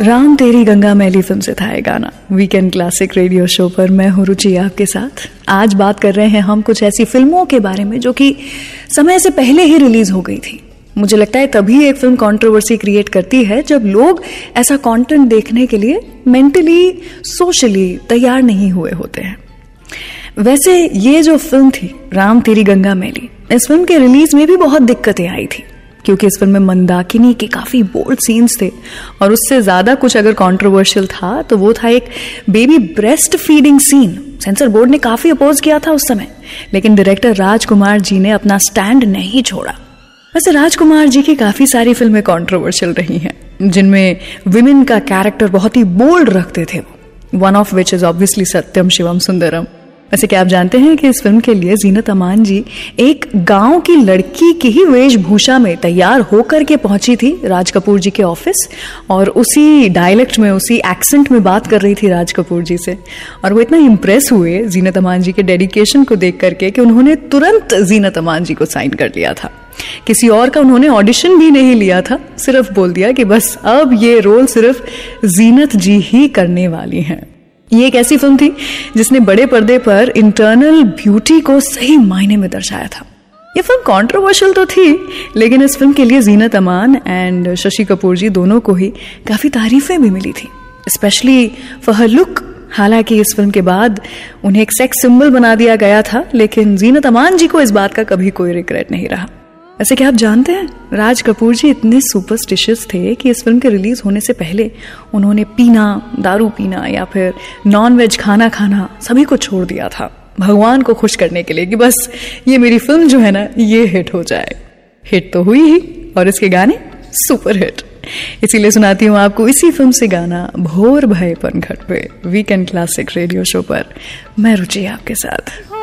राम तेरी गंगा मैली फिल्म से था ये गाना वीकेंड क्लासिक रेडियो शो पर। मैं हूं रुचि आपके साथ। आज बात कर रहे हैं हम कुछ ऐसी फिल्मों के बारे में जो कि समय से पहले ही रिलीज हो गई थी। मुझे लगता है तभी एक फिल्म कंट्रोवर्सी क्रिएट करती है जब लोग ऐसा कंटेंट देखने के लिए मेंटली सोशली तैयार नहीं हुए होते हैं। वैसे ये जो फिल्म थी राम तेरी गंगा मैली, इस फिल्म के रिलीज में भी बहुत दिक्कतें आई थी क्योंकि इस फिल्म में मंदाकिनी के काफी बोल्ड सीन्स थे और उससे ज्यादा कुछ अगर कंट्रोवर्शियल था तो वो था एक baby breast feeding scene. Sensor board ने काफी अपोज किया था उस समय, लेकिन डायरेक्टर राजकुमार जी ने अपना स्टैंड नहीं छोड़ा। वैसे राजकुमार जी की काफी सारी फिल्में कंट्रोवर्शियल रही हैं जिनमें विमेन का कैरेक्टर बहुत ही बोल्ड रखते थे वो। One of which is obviously सत्यम शिवम सुंदरम। वैसे क्या आप जानते हैं कि इस फिल्म के लिए जीनत अमान जी एक गांव की लड़की की ही वेशभूषा में तैयार होकर के पहुंची थी राज कपूर जी के ऑफिस और उसी डायलेक्ट में उसी एक्सेंट में बात कर रही थी राज कपूर जी से। और वो इतना इम्प्रेस हुए जीनत अमान जी के डेडिकेशन को देख करके कि उन्होंने तुरंत जीनत अमान जी को साइन कर लिया था। किसी और का उन्होंने ऑडिशन भी नहीं लिया था, सिर्फ बोल दिया कि बस अब ये रोल सिर्फ जीनत जी ही करने वाली हैं। ये एक ऐसी फिल्म थी जिसने बड़े पर्दे पर इंटरनल ब्यूटी को सही मायने में दर्शाया था। ये फिल्म कंट्रोवर्शियल तो थी, लेकिन इस फिल्म के लिए जीनत अमान एंड शशि कपूर जी दोनों को ही काफी तारीफें भी मिली थी, स्पेशली फॉर हर लुक। हालांकि इस फिल्म के बाद उन्हें एक सेक्स सिंबल बना दिया गया था, लेकिन जीनत अमान जी को इस बात का कभी कोई रिग्रेट नहीं रहा। वैसे क्या आप जानते हैं राज कपूर जी इतने सुपरस्टिशियस थे कि इस फिल्म के रिलीज होने से पहले उन्होंने पीना, दारू पीना या फिर नॉन वेज खाना खाना सभी को छोड़ दिया था भगवान को खुश करने के लिए कि बस ये मेरी फिल्म जो है ना ये हिट हो जाए। हिट तो हुई ही और इसके गाने सुपर हिट। इसीलिए सुनाती हूँ आपको इसी फिल्म से गाना भोर भय पनघट पे वीकेंड क्लासिक रेडियो शो पर। मैं रुचि आपके साथ।